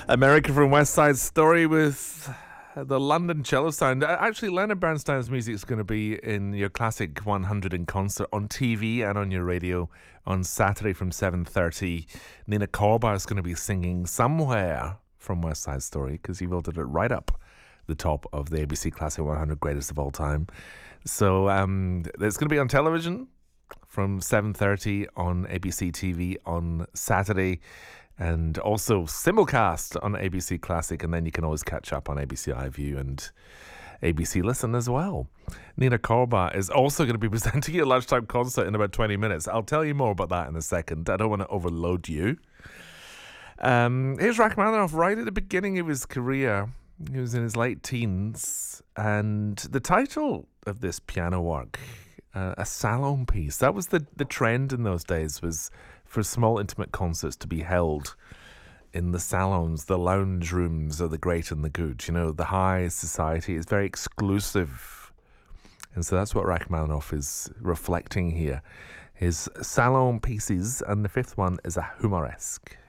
America from West Side Story with the London Cello Sound. Actually, Leonard Bernstein's music is going to be in your Classic 100 in concert on TV and on your radio on Saturday from 7:30. Nina Corba is going to be singing Somewhere from West Side Story because he vaulted it right up the top of the ABC Classic 100 Greatest of All Time. So it's going to be on television from 7:30 on ABC TV on Saturday, and also simulcast on ABC Classic, and then you can always catch up on ABC iView and ABC Listen as well. Nina Corba is also going to be presenting a lunchtime concert in about 20 minutes. I'll tell you more about that in a second. I don't want to overload you. Here's Rachmaninoff right at the beginning of his career. He was in his late teens, and the title of this piano work, a salon piece, that was the trend in those days, was for small intimate concerts to be held in the salons, the lounge rooms of the great and the good. You know, the high society is very exclusive. And so that's what Rachmaninoff is reflecting here. His salon pieces, and the fifth one is a humoresque.